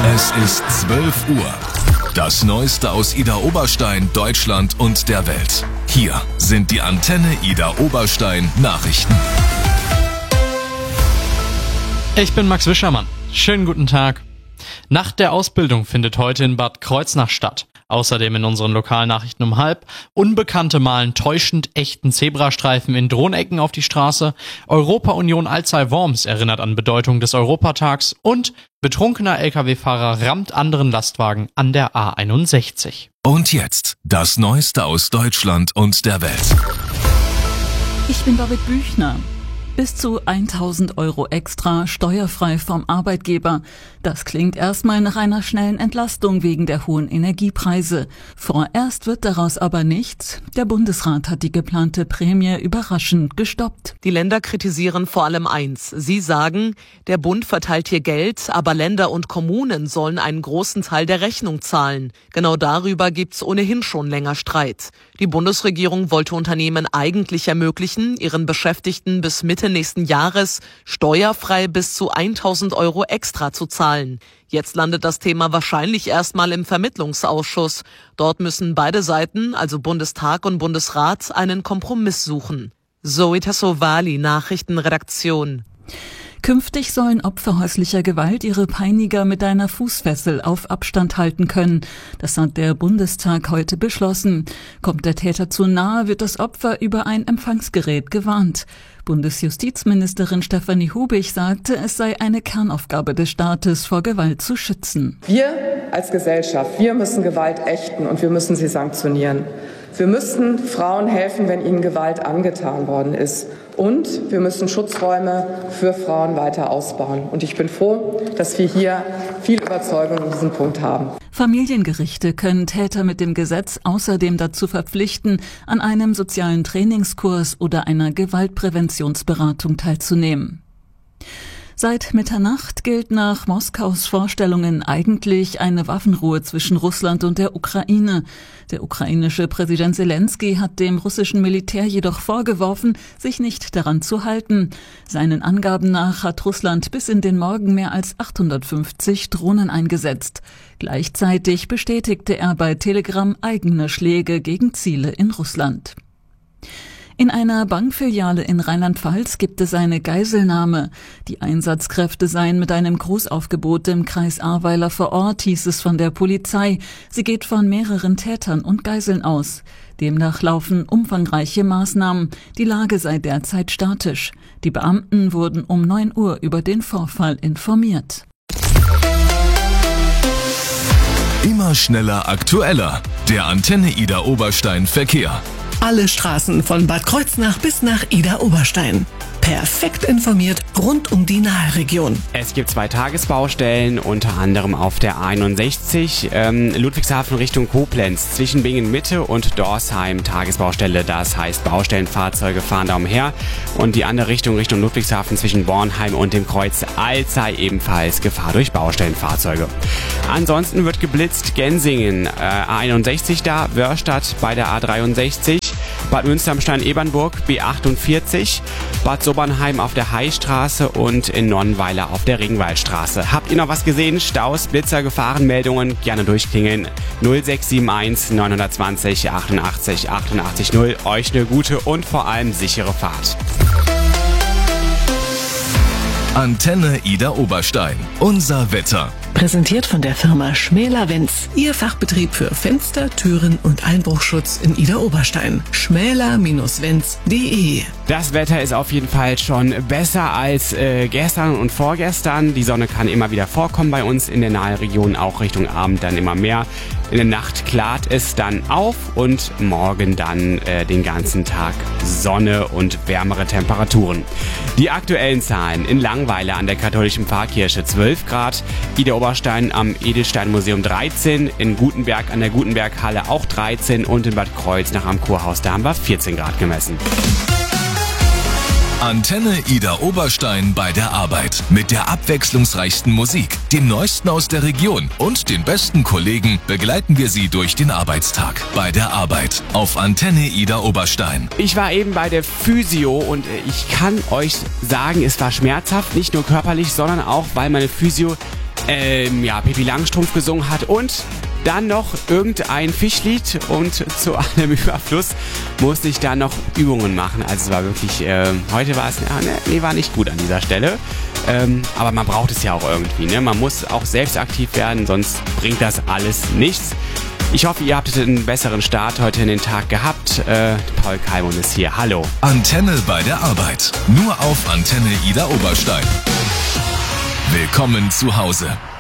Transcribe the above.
Es ist 12 Uhr. Das Neueste aus Ida Oberstein, Deutschland und der Welt. Hier sind die Antenne Ida Oberstein Nachrichten. Ich bin Max Wischermann. Schönen guten Tag. Nacht der Ausbildung findet heute in Bad Kreuznach statt. Außerdem in unseren Lokalnachrichten um 12:30. Unbekannte malen täuschend echten Zebrastreifen in Drohnecken auf die Straße. Europa-Union Alzey-Worms erinnert an Bedeutung des Europatags. Und betrunkener Lkw-Fahrer rammt anderen Lastwagen an der A61. Und jetzt das Neueste aus Deutschland und der Welt. Ich bin David Büchner. Bis zu 1.000 Euro extra, steuerfrei vom Arbeitgeber. Das klingt erstmal nach einer schnellen Entlastung wegen der hohen Energiepreise. Vorerst wird daraus aber nichts. Der Bundesrat hat die geplante Prämie überraschend gestoppt. Die Länder kritisieren vor allem eins. Sie sagen, der Bund verteilt hier Geld, aber Länder und Kommunen sollen einen großen Teil der Rechnung zahlen. Genau darüber gibt's ohnehin schon länger Streit. Die Bundesregierung wollte Unternehmen eigentlich ermöglichen, ihren Beschäftigten bis Mitte nächsten Jahres steuerfrei bis zu 1.000 Euro extra zu zahlen. Jetzt landet das Thema wahrscheinlich erstmal im Vermittlungsausschuss. Dort müssen beide Seiten, also Bundestag und Bundesrat, einen Kompromiss suchen. Zoe Tassovali, Nachrichtenredaktion. Künftig sollen Opfer häuslicher Gewalt ihre Peiniger mit einer Fußfessel auf Abstand halten können. Das hat der Bundestag heute beschlossen. Kommt der Täter zu nahe, wird das Opfer über ein Empfangsgerät gewarnt. Bundesjustizministerin Stefanie Hubig sagte, es sei eine Kernaufgabe des Staates, vor Gewalt zu schützen. Wir als Gesellschaft, wir müssen Gewalt ächten und wir müssen sie sanktionieren. Wir müssen Frauen helfen, wenn ihnen Gewalt angetan worden ist. Und wir müssen Schutzräume für Frauen weiter ausbauen. Und ich bin froh, dass wir hier viel Überzeugung in diesem Punkt haben. Familiengerichte können Täter mit dem Gesetz außerdem dazu verpflichten, an einem sozialen Trainingskurs oder einer Gewaltpräventionsberatung teilzunehmen. Seit Mitternacht gilt nach Moskaus Vorstellungen eigentlich eine Waffenruhe zwischen Russland und der Ukraine. Der ukrainische Präsident Zelensky hat dem russischen Militär jedoch vorgeworfen, sich nicht daran zu halten. Seinen Angaben nach hat Russland bis in den Morgen mehr als 850 Drohnen eingesetzt. Gleichzeitig bestätigte er bei Telegram eigene Schläge gegen Ziele in Russland. In einer Bankfiliale in Rheinland-Pfalz gibt es eine Geiselnahme. Die Einsatzkräfte seien mit einem Großaufgebot im Kreis Ahrweiler vor Ort, hieß es von der Polizei. Sie geht von mehreren Tätern und Geiseln aus. Demnach laufen umfangreiche Maßnahmen. Die Lage sei derzeit statisch. Die Beamten wurden um 9 Uhr über den Vorfall informiert. Immer schneller, aktueller. Der Antenne Ida Oberstein Verkehr. Alle Straßen von Bad Kreuznach bis nach Ida Oberstein. Perfekt informiert rund um die Nahregion. Es gibt 2 Tagesbaustellen, unter anderem auf der A61, Ludwigshafen Richtung Koblenz, zwischen Bingen Mitte und Dorsheim Tagesbaustelle. Das heißt, Baustellenfahrzeuge fahren da umher. Und die andere Richtung Ludwigshafen zwischen Bornheim und dem Kreuz Alzey ebenfalls Gefahr durch Baustellenfahrzeuge. Ansonsten wird geblitzt Gensingen, A61 da, Wörstadt bei der A63, Bad Münster am Stein-Ebernburg, B48, Bad Sobernheim auf der Heistraße und in Nonnweiler auf der Ringwaldstraße. Habt ihr noch was gesehen? Staus, Blitzer, Gefahrenmeldungen? Gerne durchklingeln. 0671 920 88 88 0. Euch eine gute und vor allem sichere Fahrt. Antenne Ida Oberstein. Unser Wetter. Präsentiert von der Firma Schmäler-Wenz. Ihr Fachbetrieb für Fenster, Türen und Einbruchschutz in Ida Oberstein. schmäler-wenz.de. Das Wetter ist auf jeden Fall schon besser als gestern und vorgestern. Die Sonne kann immer wieder vorkommen bei uns in der Nahregion, auch Richtung Abend dann immer mehr. In der Nacht klart es dann auf und morgen dann den ganzen Tag Sonne und wärmere Temperaturen. Die aktuellen Zahlen: in Langweiler an der katholischen Pfarrkirche 12 Grad, Ida Oberstein am Edelsteinmuseum 13, in Gutenberg an der Gutenberghalle auch 13 und in Bad Kreuznach am Kurhaus, da haben wir 14 Grad gemessen. Antenne Ida Oberstein bei der Arbeit. Mit der abwechslungsreichsten Musik, dem Neuesten aus der Region und den besten Kollegen begleiten wir Sie durch den Arbeitstag. Bei der Arbeit auf Antenne Ida Oberstein. Ich war eben bei der Physio und ich kann euch sagen, es war schmerzhaft, nicht nur körperlich, sondern auch, weil meine Physio Pippi Langstrumpf gesungen hat und dann noch irgendein Fischlied und zu allem Überfluss musste ich dann noch Übungen machen. Also es war wirklich, heute war es, war nicht gut an dieser Stelle. Aber man braucht es ja auch irgendwie, ne? Man muss auch selbst aktiv werden, sonst bringt das alles nichts. Ich hoffe, ihr habt einen besseren Start heute in den Tag gehabt. Paul Kalmund ist hier. Hallo. Antenne bei der Arbeit. Nur auf Antenne Idar Oberstein. Willkommen zu Hause.